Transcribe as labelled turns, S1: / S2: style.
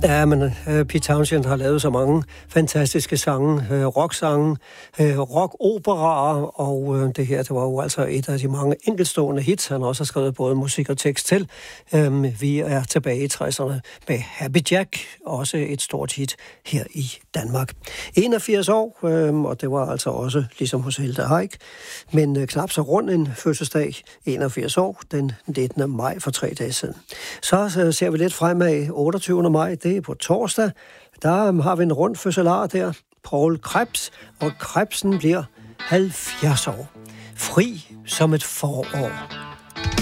S1: Ja, men Pete Townshend har lavet så mange fantastiske sange, rocksange, rockoperaer, og det her, det var jo altså et af de mange enkeltstående hits. Han også har skrevet både musik og tekst til. Vi er tilbage i 60'erne med Happy Jack, også et stort hit her i Danmark. 81 år, og det var altså også ligesom hos Hilde Heick, men knap så rund en fødselsdag, 81 år, den 19. maj for 3 dage siden. Så ser vi lidt fremad, 28. maj, det er på torsdag. Der har vi en rund fødselar der, Poul Krebs, og Krebsen bliver 70 år. Fri som et forår.